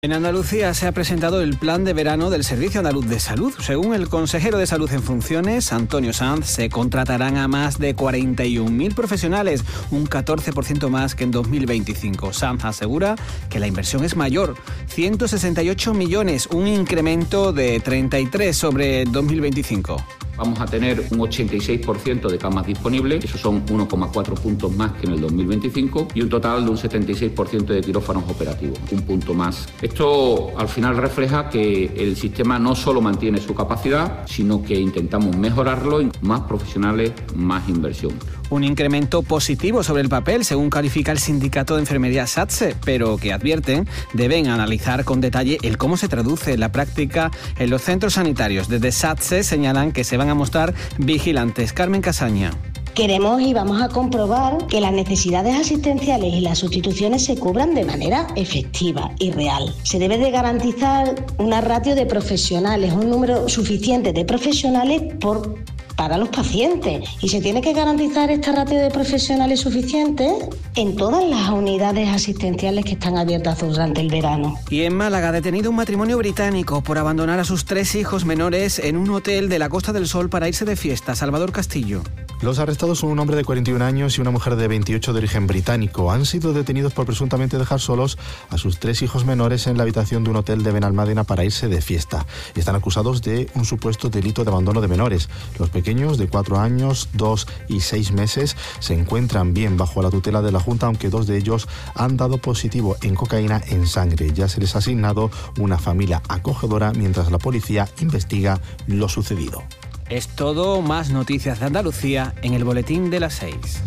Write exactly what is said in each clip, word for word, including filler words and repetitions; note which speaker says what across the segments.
Speaker 1: En Andalucía se ha presentado el plan de verano del Servicio Andaluz de Salud. Según el consejero de Salud en funciones, Antonio Sanz, se contratarán a más de cuarenta y un mil profesionales, un catorce por ciento más que en dos mil veinticinco. Sanz asegura que la inversión es mayor, ciento sesenta y ocho millones, un incremento de treinta y tres sobre dos mil veinticinco.
Speaker 2: Vamos a tener un ochenta y seis por ciento de camas disponibles, esos son uno coma cuatro puntos más que en el dos mil veinticinco, y un total de un setenta y seis por ciento de quirófanos operativos, un punto más. Esto al final refleja que el sistema no solo mantiene su capacidad, sino que intentamos mejorarlo, más profesionales, más inversión.
Speaker 1: Un incremento positivo sobre el papel, según califica el sindicato de enfermería SATSE, pero que advierten deben analizar con detalle el cómo se traduce en la práctica en los centros sanitarios. Desde SATSE señalan que se van a mostrar vigilantes. Carmen Casaña.
Speaker 3: Queremos y vamos a comprobar que las necesidades asistenciales y las sustituciones se cubran de manera efectiva y real. Se debe de garantizar una ratio de profesionales, un número suficiente de profesionales por para los pacientes, y se tiene que garantizar esta ratio de profesionales suficientes en todas las unidades asistenciales que están abiertas durante el verano.
Speaker 1: Y en Málaga, detenido un matrimonio británico por abandonar a sus tres hijos menores en un hotel de la Costa del Sol para irse de fiesta. Salvador Castillo.
Speaker 4: Los arrestados son un hombre de cuarenta y un años y una mujer de veintiocho de origen británico. Han sido detenidos por presuntamente dejar solos a sus tres hijos menores en la habitación de un hotel de Benalmádena para irse de fiesta. Están acusados de un supuesto delito de abandono de menores. Los pequeños, de cuatro años, dos y seis meses, se encuentran bien bajo la tutela de la Junta, aunque dos de ellos han dado positivo en cocaína en sangre. Ya se les ha asignado una familia acogedora mientras la policía investiga lo sucedido.
Speaker 1: Es todo, más noticias de Andalucía en el boletín de las seis.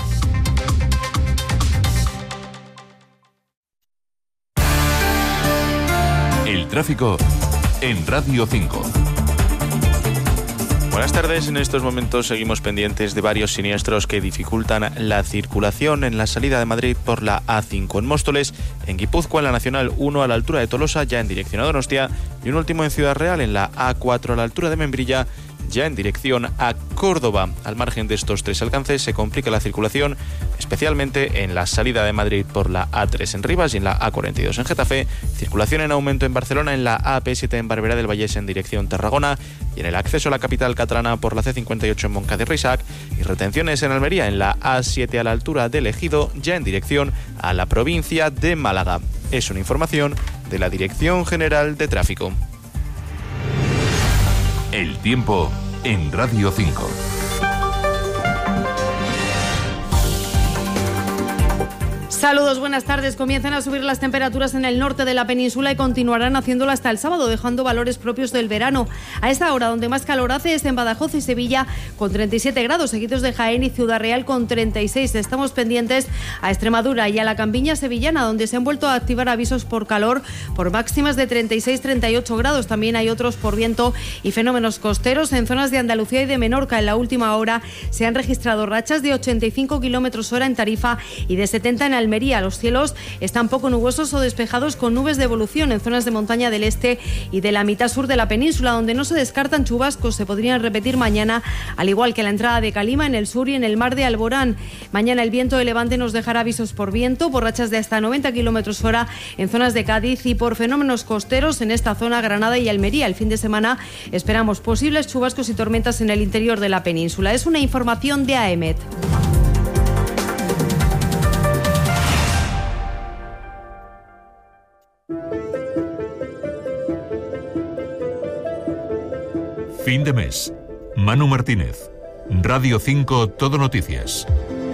Speaker 5: El tráfico en Radio cinco.
Speaker 6: Buenas tardes, en estos momentos seguimos pendientes de varios siniestros que dificultan la circulación en la salida de Madrid por la A cinco en Móstoles, en Guipúzcoa en la Nacional uno a la altura de Tolosa, ya en dirección a Donostia, y un último en Ciudad Real en la A cuatro a la altura de Membrilla, ya en dirección a Córdoba. Al margen de estos tres alcances se complica la circulación, especialmente en la salida de Madrid por la A tres en Rivas y en la A cuarenta y dos en Getafe, circulación en aumento en Barcelona en la A P siete en Barberá del Vallés en dirección Tarragona, y en el acceso a la capital catalana por la C cincuenta y ocho en Moncada y Reixac, y retenciones en Almería en la A siete a la altura del Ejido, ya en dirección a la provincia de Málaga. Es una información de la Dirección General de Tráfico.
Speaker 5: El tiempo en Radio cinco.
Speaker 7: Saludos, buenas tardes. Comienzan a subir las temperaturas en el norte de la península y continuarán haciéndolo hasta el sábado, dejando valores propios del verano. A esta hora, donde más calor hace es en Badajoz y Sevilla, con treinta y siete grados, seguidos de Jaén y Ciudad Real con treinta y seis. Estamos pendientes a Extremadura y a la campiña sevillana, donde se han vuelto a activar avisos por calor por máximas de treinta y seis a treinta y ocho grados. También hay otros por viento y fenómenos costeros en zonas de Andalucía y de Menorca. En la última hora se han registrado rachas de ochenta y cinco kilómetros hora en Tarifa y de setenta en Almería. Los cielos están poco nubosos o despejados con nubes de evolución en zonas de montaña del este y de la mitad sur de la península, donde no se descartan chubascos. Se podrían repetir mañana, al igual que la entrada de calima en el sur y en el mar de Alborán. Mañana el viento de levante nos dejará avisos por viento, por rachas de hasta noventa kilómetros hora en zonas de Cádiz y por fenómenos costeros en esta zona, Granada y Almería. El fin de semana esperamos posibles chubascos y tormentas en el interior de la península. Es una información de A E M E T.
Speaker 5: Fin de mes. Manu Martínez. Radio cinco Todo Noticias.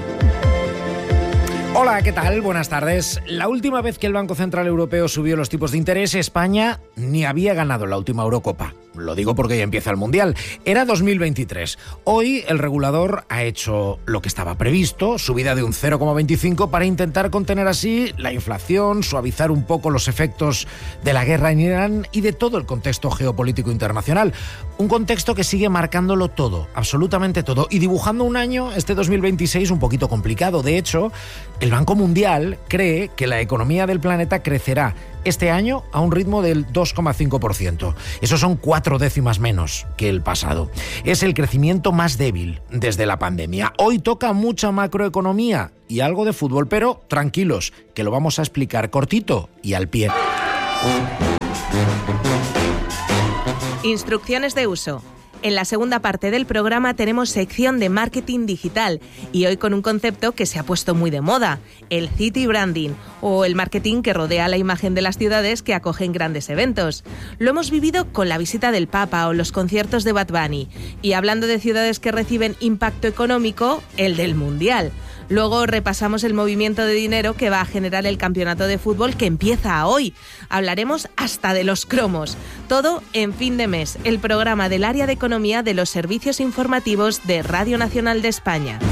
Speaker 8: Hola, ¿qué tal? Buenas tardes. La última vez que el Banco Central Europeo subió los tipos de interés, España ni había ganado la última Eurocopa. Lo digo porque ya empieza el Mundial. Era dos mil veintitrés. Hoy el regulador ha hecho lo que estaba previsto, subida de un cero coma veinticinco para intentar contener así la inflación, suavizar un poco los efectos de la guerra en Irán y de todo el contexto geopolítico internacional. Un contexto que sigue marcándolo todo, absolutamente todo, y dibujando un año, este dos mil veintiséis, un poquito complicado. De hecho, el Banco Mundial cree que la economía del planeta crecerá este año a un ritmo del dos coma cinco por ciento. Eso son cuatro décimas menos que el pasado. Es el crecimiento más débil desde la pandemia. Hoy toca mucha macroeconomía y algo de fútbol, pero tranquilos, que lo vamos a explicar cortito y al pie.
Speaker 9: Instrucciones de uso. En la segunda parte del programa tenemos sección de marketing digital y hoy con un concepto que se ha puesto muy de moda, el city branding, o el marketing que rodea la imagen de las ciudades que acogen grandes eventos. Lo hemos vivido con la visita del Papa o los conciertos de Bad Bunny. Y hablando de ciudades que reciben impacto económico, el del Mundial. Luego repasamos el movimiento de dinero que va a generar el campeonato de fútbol que empieza hoy. Hablaremos hasta de los cromos. Todo en Fin de Mes, el programa del área de economía de los servicios informativos de Radio Nacional de España.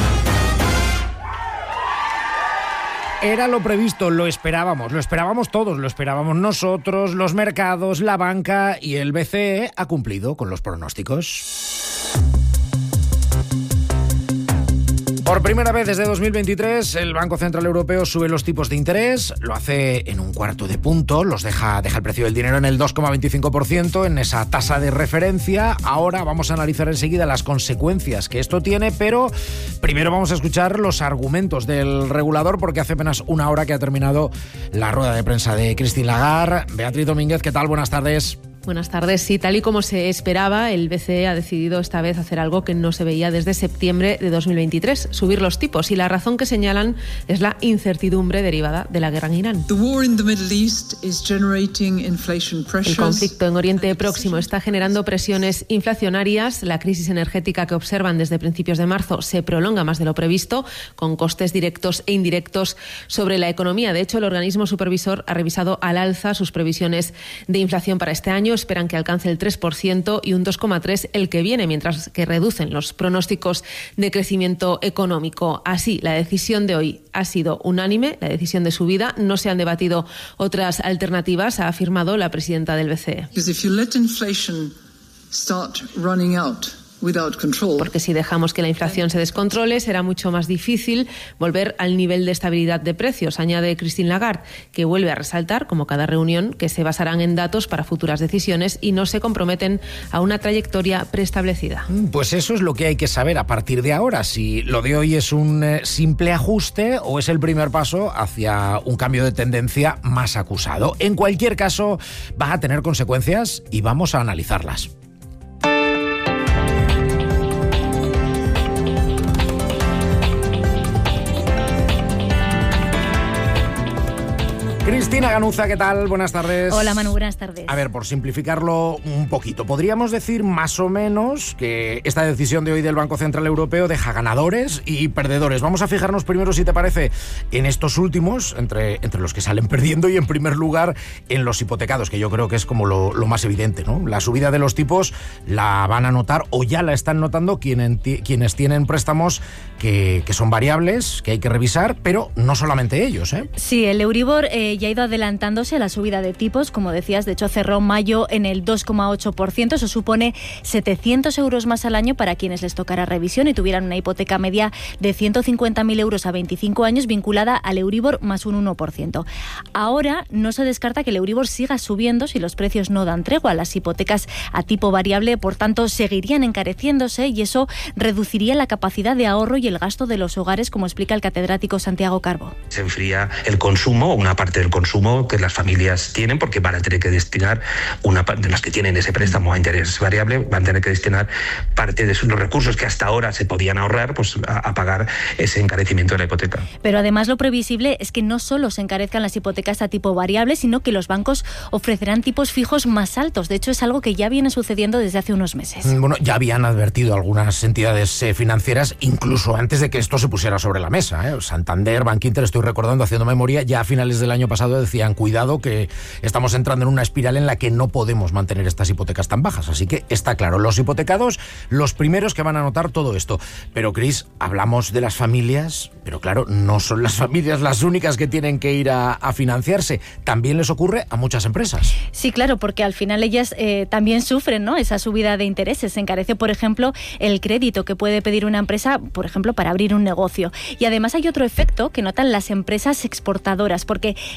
Speaker 8: Era lo previsto, lo esperábamos, lo esperábamos todos, lo esperábamos nosotros, los mercados, la banca, y el B C E ha cumplido con los pronósticos. Por primera vez desde dos mil veintitrés, el Banco Central Europeo sube los tipos de interés, lo hace en un cuarto de punto, los deja, deja el precio del dinero en el dos coma veinticinco por ciento, en esa tasa de referencia. Ahora vamos a analizar enseguida las consecuencias que esto tiene, pero primero vamos a escuchar los argumentos del regulador, porque hace apenas una hora que ha terminado la rueda de prensa de Christine Lagarde. Beatriz Domínguez, ¿qué tal? Buenas tardes.
Speaker 10: Buenas tardes. Sí, tal y como se esperaba, el B C E ha decidido esta vez hacer algo que no se veía desde septiembre de dos mil veintitrés, subir los tipos. Y la razón que señalan es la incertidumbre derivada de la guerra en Irán. El conflicto en Oriente Próximo está generando presiones inflacionarias. La crisis energética que observan desde principios de marzo se prolonga más de lo previsto, con costes directos e indirectos sobre la economía. De hecho, el organismo supervisor ha revisado al alza sus previsiones de inflación para este año. Esperan que alcance el tres por ciento y un dos coma tres por ciento el que viene, mientras que reducen los pronósticos de crecimiento económico. Así, la decisión de hoy ha sido unánime, la decisión de subida. No se han debatido otras alternativas, ha afirmado la presidenta del B C E. Porque si dejamos que la inflación se descontrole, será mucho más difícil volver al nivel de estabilidad de precios, añade Christine Lagarde, que vuelve a resaltar, como cada reunión, que se basarán en datos para futuras decisiones y no se comprometen a una trayectoria preestablecida.
Speaker 8: Pues eso es lo que hay que saber a partir de ahora, si lo de hoy es un eh, simple ajuste o es el primer paso hacia un cambio de tendencia más acusado. En cualquier caso, va a tener consecuencias y vamos a analizarlas. Cristina Ganuza, ¿qué tal? Buenas tardes.
Speaker 11: Hola, Manu, buenas tardes.
Speaker 8: A ver, por simplificarlo un poquito, podríamos decir más o menos que esta decisión de hoy del Banco Central Europeo deja ganadores y perdedores. Vamos a fijarnos primero, si te parece, en estos últimos, entre, entre los que salen perdiendo, y en primer lugar en los hipotecados, que yo creo que es como lo, lo más evidente, ¿no? La subida de los tipos la van a notar, o ya la están notando, quienes, quienes tienen préstamos que, que son variables, que hay que revisar, pero no solamente ellos, ¿eh?
Speaker 11: Sí, el Euribor eh, ya ha ido adelantándose a la subida de tipos, como decías. De hecho, cerró mayo en el dos coma ocho por ciento. Eso supone setecientos euros más al año para quienes les tocara revisión y tuvieran una hipoteca media de ciento cincuenta mil euros a veinticinco años vinculada al Euribor más un uno por ciento. Ahora no se descarta que el Euribor siga subiendo si los precios no dan tregua. Las hipotecas a tipo variable, por tanto, seguirían encareciéndose y eso reduciría la capacidad de ahorro y el gasto de los hogares, como explica el catedrático Santiago Carbo.
Speaker 12: Se enfría el consumo, una parte del consumo que las familias tienen, porque van a tener que destinar, una de las que tienen ese préstamo a interés variable, van a tener que destinar parte de los recursos que hasta ahora se podían ahorrar, pues a, a pagar ese encarecimiento de la hipoteca.
Speaker 11: Pero además lo previsible es que no solo se encarezcan las hipotecas a tipo variable, sino que los bancos ofrecerán tipos fijos más altos. De hecho, es algo que ya viene sucediendo desde hace unos meses.
Speaker 8: Bueno, ya habían advertido algunas entidades eh, financieras, incluso antes de que esto se pusiera sobre la mesa, ¿eh? Santander, Bankinter, estoy recordando, haciendo memoria, ya a finales del año pasado decían: cuidado, que estamos entrando en una espiral en la que no podemos mantener estas hipotecas tan bajas. Así que está claro, los hipotecados, los primeros que van a notar todo esto. Pero, Cris, hablamos de las familias, pero claro, no son las familias las únicas que tienen que ir a, a financiarse. También les ocurre a muchas empresas.
Speaker 11: Sí, claro, porque al final ellas eh, también sufren, ¿no?, esa subida de intereses. Se encarece, por ejemplo, el crédito que puede pedir una empresa, por ejemplo, para abrir un negocio. Y además hay otro efecto que notan las empresas exportadoras, porque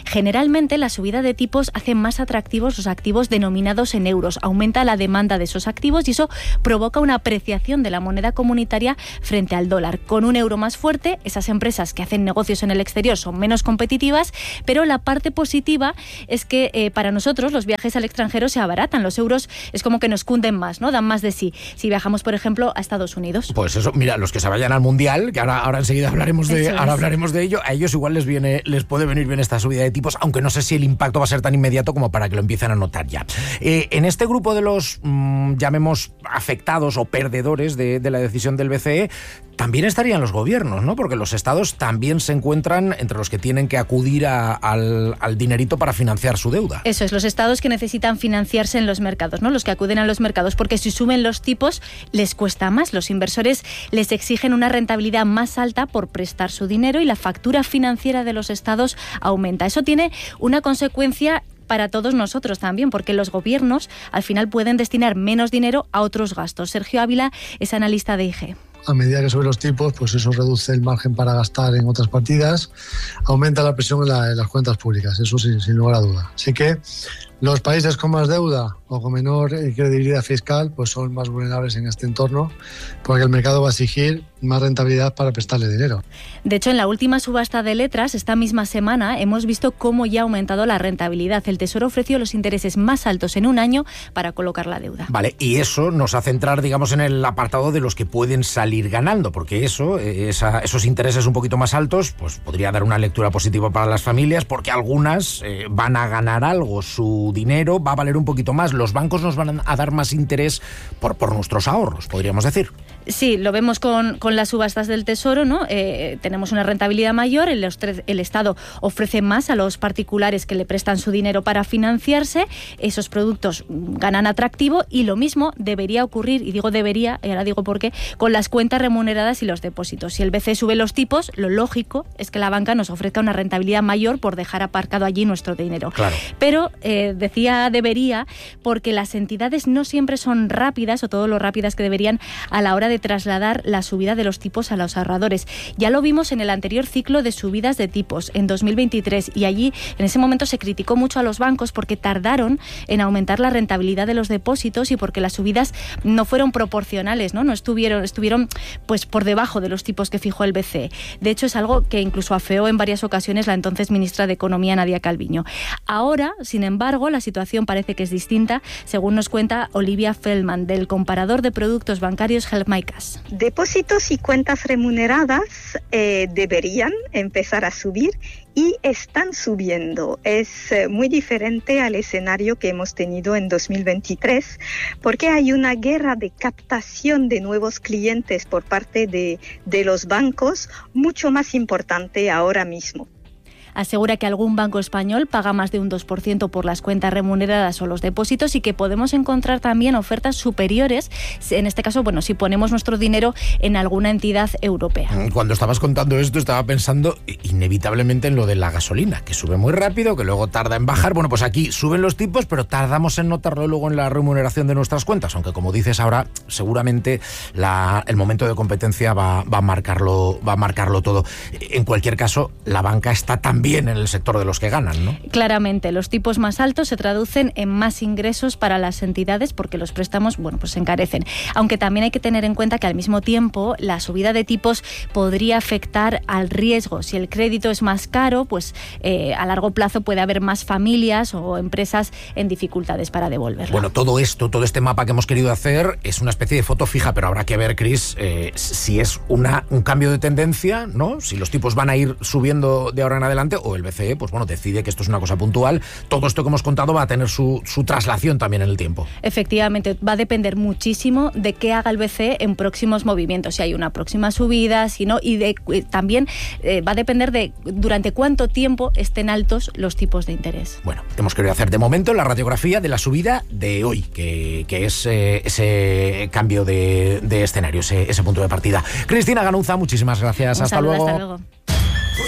Speaker 11: Generalmente la subida de tipos hace más atractivos los activos denominados en euros, aumenta la demanda de esos activos y eso provoca una apreciación de la moneda comunitaria frente al dólar. Con un euro más fuerte, esas empresas que hacen negocios en el exterior son menos competitivas, pero la parte positiva es que eh, para nosotros los viajes al extranjero se abaratan. Los euros es como que nos cunden más, ¿no? Dan más de sí. Si viajamos, por ejemplo, a Estados Unidos.
Speaker 8: Pues eso, mira, los que se vayan al Mundial, que ahora, ahora enseguida hablaremos de, ahora hablaremos de ello, a ellos igual les viene, les puede venir bien esta subida de tipos, aunque no sé si el impacto va a ser tan inmediato como para que lo empiecen a notar ya. Eh, en este grupo de los, mmm, llamemos, afectados o perdedores de, de la decisión del B C E, también estarían los gobiernos, ¿no? Porque los estados también se encuentran entre los que tienen que acudir a, al, al dinerito para financiar su deuda.
Speaker 11: Eso es, los estados que necesitan financiarse en los mercados, ¿no? Los que acuden a los mercados, porque si suben los tipos les cuesta más. Los inversores les exigen una rentabilidad más alta por prestar su dinero y la factura financiera de los estados aumenta. Eso tiene una consecuencia para todos nosotros también, porque los gobiernos al final pueden destinar menos dinero a otros gastos. Sergio Ávila es analista de I G E.
Speaker 13: A medida que suben los tipos, pues eso reduce el margen para gastar en otras partidas, aumenta la presión en, la, en las cuentas públicas, eso sin, sin lugar a duda. Así que los países con más deuda o con menor credibilidad fiscal pues son más vulnerables en este entorno, porque el mercado va a exigir más rentabilidad para prestarle dinero.
Speaker 11: De hecho, en la última subasta de letras, esta misma semana, hemos visto cómo ya ha aumentado la rentabilidad. El Tesoro ofreció los intereses más altos en un año para colocar la deuda.
Speaker 8: Vale, y eso nos hace entrar, digamos, en el apartado de los que pueden salir ganando, porque eso, esa, esos intereses un poquito más altos, pues podría dar una lectura positiva para las familias, porque algunas eh, van a ganar algo, su dinero va a valer un poquito más, los bancos nos van a dar más interés por, por nuestros ahorros, podríamos decir.
Speaker 11: Sí, lo vemos con, con las subastas del Tesoro, ¿no? Eh, tenemos una rentabilidad mayor, el, el Estado ofrece más a los particulares que le prestan su dinero para financiarse, esos productos ganan atractivo y lo mismo debería ocurrir, y digo debería, y ahora digo por qué, con las cuentas remuneradas y los depósitos. Si el B C E sube los tipos, lo lógico es que la banca nos ofrezca una rentabilidad mayor por dejar aparcado allí nuestro dinero.
Speaker 8: Claro.
Speaker 11: Pero eh, decía debería porque las entidades no siempre son rápidas o todo lo rápidas que deberían a la hora de trasladar la subida de los tipos a los ahorradores. Ya lo vimos en el anterior ciclo de subidas de tipos en dos mil veintitrés y allí en ese momento se criticó mucho a los bancos porque tardaron en aumentar la rentabilidad de los depósitos y porque las subidas no fueron proporcionales, ¿no? No estuvieron, estuvieron pues por debajo de los tipos que fijó el B C E. De hecho, es algo que incluso afeó en varias ocasiones la entonces ministra de Economía, Nadia Calviño. Ahora, sin embargo, la situación parece que es distinta, según nos cuenta Olivia Feldman, del comparador de productos bancarios Help My Cash.
Speaker 14: Depósitos y cuentas remuneradas eh, deberían empezar a subir y están subiendo. Es eh, muy diferente al escenario que hemos tenido en dos mil veintitrés, porque hay una guerra de captación de nuevos clientes por parte de, de los bancos mucho más importante ahora mismo.
Speaker 11: Asegura que algún banco español paga más de un dos por ciento por las cuentas remuneradas o los depósitos y que podemos encontrar también ofertas superiores, en este caso, bueno, si ponemos nuestro dinero en alguna entidad europea.
Speaker 8: Cuando estabas contando esto estaba pensando inevitablemente en lo de la gasolina, que sube muy rápido, que luego tarda en bajar. Bueno, pues aquí suben los tipos, pero tardamos en notarlo luego en la remuneración de nuestras cuentas, aunque como dices ahora, seguramente la, el momento de competencia va, va, a marcarlo, va a marcarlo todo. En cualquier caso, la banca está tan bien en el sector de los que ganan, ¿no?
Speaker 11: Claramente, los tipos más altos se traducen en más ingresos para las entidades porque los préstamos, bueno, pues se encarecen. Aunque también hay que tener en cuenta que al mismo tiempo la subida de tipos podría afectar al riesgo. Si el crédito es más caro, pues eh, a largo plazo puede haber más familias o empresas en dificultades para devolverlo.
Speaker 8: Bueno, todo esto, todo este mapa que hemos querido hacer es una especie de foto fija, pero habrá que ver, Cris, eh, si es una, un cambio de tendencia, ¿no? Si los tipos van a ir subiendo de ahora en adelante o el B C E, pues bueno, decide que esto es una cosa puntual. Todo esto que hemos contado va a tener su, su traslación también en el tiempo.
Speaker 11: Efectivamente, va a depender muchísimo de qué haga el B C E en próximos movimientos, si hay una próxima subida, si no, y de, también eh, va a depender de durante cuánto tiempo estén altos los tipos de interés.
Speaker 8: Bueno, hemos querido hacer de momento la radiografía de la subida de hoy, que, que es eh, ese cambio de, de escenario, ese, ese punto de partida. Cristina Ganuza, muchísimas gracias.
Speaker 11: Un
Speaker 8: hasta
Speaker 11: saludo,
Speaker 8: luego.
Speaker 11: Hasta luego.